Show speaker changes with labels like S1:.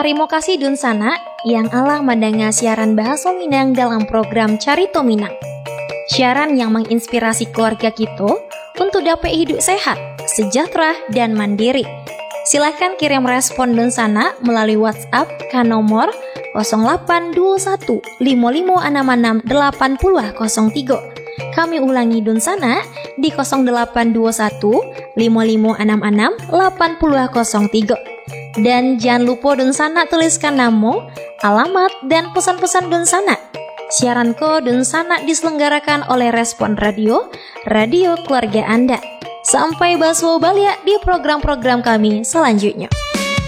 S1: Terima kasih Dun Sana yang alah mendengar siaran Bahasa Minang dalam program Carito Minang. Siaran yang menginspirasi keluarga kita untuk dapat hidup sehat, sejahtera, dan mandiri. Silahkan kirim respon Dun Sana melalui WhatsApp ke nomor 0821 5566 8003. Kami ulangi Dun Sana di 0821 5566 8003. Dan jangan lupa Dun Sana tuliskan nama, alamat, dan pesan-pesan Dun Sana. Siaran Dun Sana diselenggarakan oleh Respon Radio, radio keluarga Anda. Sampai berjumpa balik di program-program kami selanjutnya.